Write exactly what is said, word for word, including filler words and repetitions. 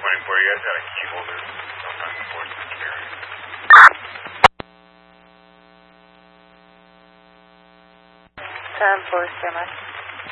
twenty-four, you guys got a key holder. Sometimes enforcement carry. ten four, stand by.